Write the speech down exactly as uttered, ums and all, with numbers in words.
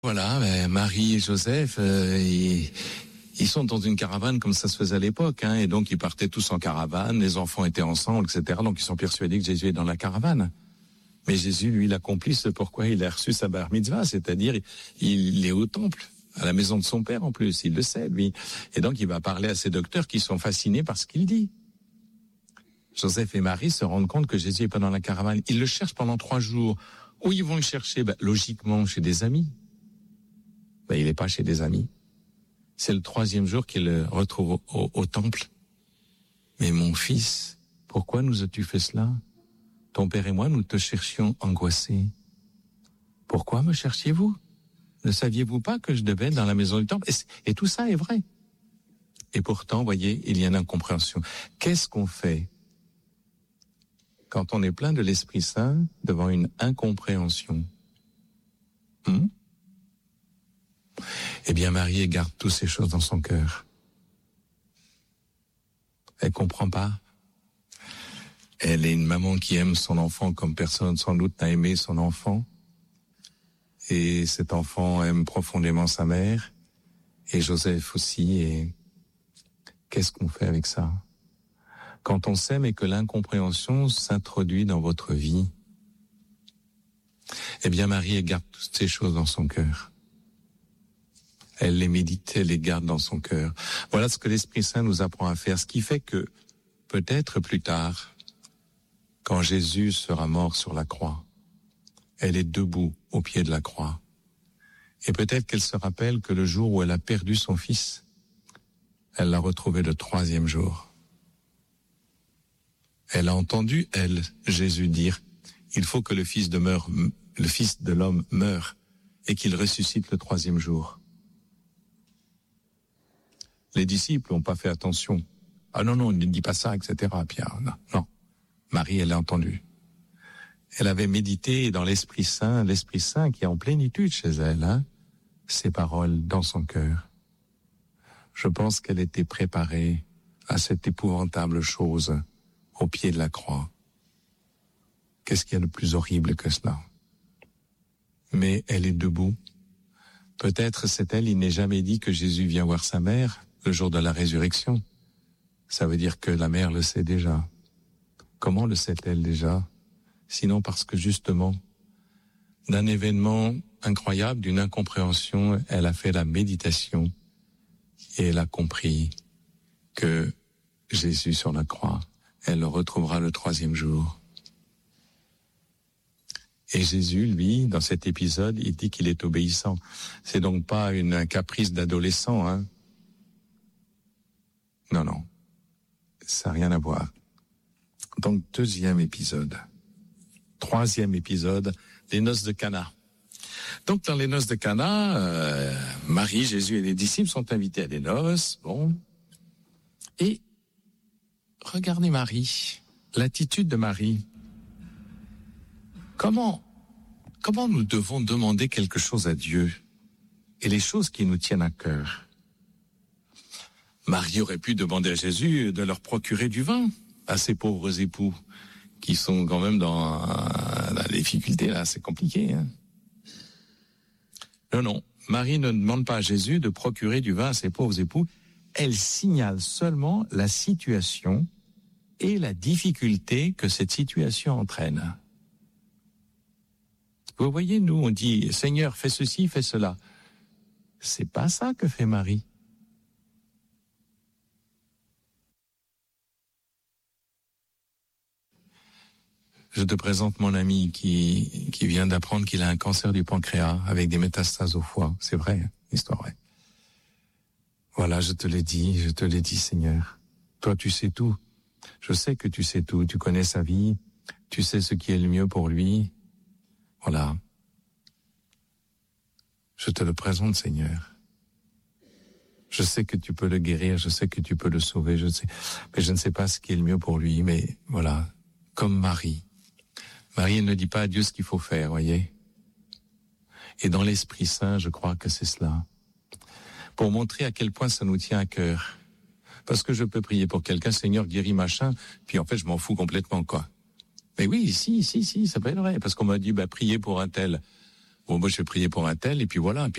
Voilà, ben, Marie et Joseph, euh, ils, ils sont dans une caravane comme ça se faisait à l'époque, hein, et donc ils partaient tous en caravane, les enfants étaient ensemble, et cetera. Donc ils sont persuadés que Jésus est dans la caravane. Mais Jésus, lui, il accomplit ce pourquoi il a reçu sa bar mitzvah, c'est-à-dire il est au temple, à la maison de son père en plus, il le sait, lui. Et donc il va parler à ses docteurs qui sont fascinés par ce qu'il dit. Joseph et Marie se rendent compte que Jésus est pas dans la caravane. Ils le cherchent pendant trois jours. Où ils vont le chercher? Ben, logiquement, chez des amis. Ben, il n'est pas chez des amis. C'est le troisième jour qu'il le retrouve au, au, au temple. Mais mon fils, pourquoi nous as-tu fait cela? Ton père et moi, nous te cherchions angoissés. Pourquoi me cherchiez-vous? Ne saviez-vous pas que je devais être dans la maison du temple? Et, et tout ça est vrai. Et pourtant, voyez, il y a une incompréhension. Qu'est-ce qu'on fait quand on est plein de l'Esprit Saint devant une incompréhension? Hum? Eh bien, Marie garde toutes ces choses dans son cœur. Elle comprend pas. Elle est une maman qui aime son enfant comme personne sans doute n'a aimé son enfant. Et cet enfant aime profondément sa mère. Et Joseph aussi. Et qu'est-ce qu'on fait avec ça? Quand on s'aime et que l'incompréhension s'introduit dans votre vie, eh bien, Marie, elle garde toutes ces choses dans son cœur. Elle les médite, elle les garde dans son cœur. Voilà ce que l'Esprit Saint nous apprend à faire. Ce qui fait que, peut-être plus tard, quand Jésus sera mort sur la croix, elle est debout au pied de la croix. Et peut-être qu'elle se rappelle que le jour où elle a perdu son fils, elle l'a retrouvé le troisième jour. Elle a entendu, elle, Jésus dire, il faut que le fils de meure, le fils de l'homme meure et qu'il ressuscite le troisième jour. Les disciples n'ont pas fait attention. Ah non, non, ne dis pas ça, et cetera. Pierre, non, non. Marie, elle l'a entendu. Elle avait médité dans l'Esprit Saint, l'Esprit Saint qui est en plénitude chez elle, hein, ces paroles dans son cœur. Je pense qu'elle était préparée à cette épouvantable chose au pied de la croix. Qu'est-ce qu'il y a de plus horrible que cela? Mais elle est debout. Peut-être c'est elle, il n'est jamais dit que Jésus vient voir sa mère le jour de la résurrection. Ça veut dire que la mère le sait déjà. Comment le sait-elle déjà? Sinon parce que justement, d'un événement incroyable, d'une incompréhension, elle a fait la méditation et elle a compris que Jésus sur la croix, elle le retrouvera le troisième jour. Et Jésus, lui, dans cet épisode, il dit qu'il est obéissant. C'est donc pas une, un caprice d'adolescent, hein. Non, non. Ça n'a rien à voir. Donc, deuxième épisode. Troisième épisode, les noces de Cana. Donc, dans les noces de Cana, euh, Marie, Jésus et les disciples sont invités à des noces. Bon. Et regardez Marie, l'attitude de Marie. Comment, comment nous devons demander quelque chose à Dieu et les choses qui nous tiennent à cœur? Marie aurait pu demander à Jésus de leur procurer du vin à ces pauvres époux qui sont quand même dans, dans la difficulté, là, c'est compliqué, hein. Non, non, Marie ne demande pas à Jésus de procurer du vin à ses pauvres époux. Elle signale seulement la situation et la difficulté que cette situation entraîne. Vous voyez, nous, on dit, Seigneur, fais ceci, fais cela. C'est pas ça que fait Marie. Je te présente mon ami qui, qui vient d'apprendre qu'il a un cancer du pancréas avec des métastases au foie. C'est vrai, histoire vraie. Voilà, je te l'ai dit, je te l'ai dit, Seigneur. Toi, tu sais tout. Je sais que tu sais tout. Tu connais sa vie. Tu sais ce qui est le mieux pour lui. Voilà. Je te le présente, Seigneur. Je sais que tu peux le guérir, je sais que tu peux le sauver, je sais, mais je ne sais pas ce qui est le mieux pour lui, mais voilà. Comme Marie. Marie, elle ne dit pas à Dieu ce qu'il faut faire, voyez. Et dans l'Esprit Saint, je crois que c'est cela. Pour montrer à quel point ça nous tient à cœur. Parce que je peux prier pour quelqu'un, Seigneur, guéris machin, puis en fait, je m'en fous complètement, quoi. Mais oui, si, si, si, ça peut être vrai, parce qu'on m'a dit, bah, priez pour un tel. bon, moi je vais prier pour un tel, et puis voilà. Et puis